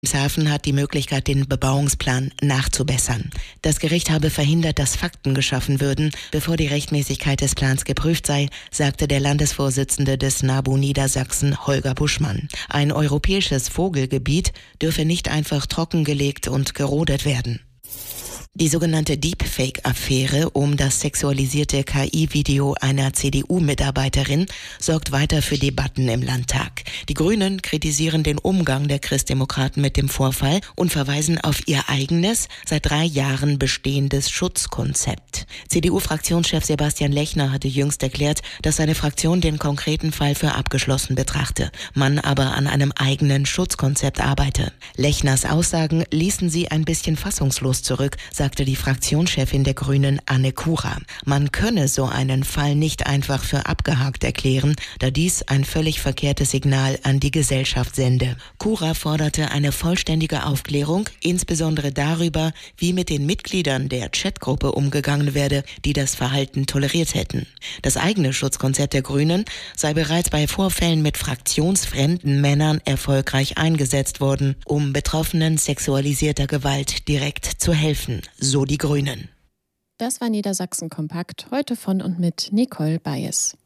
Wilhelmshaven hat die Möglichkeit, den Bebauungsplan nachzubessern. Das Gericht habe verhindert, dass Fakten geschaffen würden, bevor die Rechtmäßigkeit des Plans geprüft sei, sagte der Landesvorsitzende des NABU Niedersachsen, Holger Buschmann. Ein europäisches Vogelgebiet dürfe nicht einfach trockengelegt und gerodet werden. Die sogenannte Deepfake-Affäre um das sexualisierte KI-Video einer CDU-Mitarbeiterin sorgt weiter für Debatten im Landtag. Die Grünen kritisieren den Umgang der Christdemokraten mit dem Vorfall und verweisen auf ihr eigenes, seit 3 Jahren bestehendes Schutzkonzept. CDU-Fraktionschef Sebastian Lechner hatte jüngst erklärt, dass seine Fraktion den konkreten Fall für abgeschlossen betrachte, man aber an einem eigenen Schutzkonzept arbeite. Lechners Aussagen ließen sie ein bisschen fassungslos zurück, sagte die Fraktionschefin der Grünen Anne Kura. Man könne so einen Fall nicht einfach für abgehakt erklären, da dies ein völlig verkehrtes Signal an die Gesellschaft sende. Kura forderte eine vollständige Aufklärung, insbesondere darüber, wie mit den Mitgliedern der Chatgruppe umgegangen werde, die das Verhalten toleriert hätten. Das eigene Schutzkonzept der Grünen sei bereits bei Vorfällen mit fraktionsfremden Männern erfolgreich eingesetzt worden, um Betroffenen sexualisierter Gewalt direkt zu helfen, so die Grünen. Das war Niedersachsen Kompakt, heute von und mit Nicole Bayes.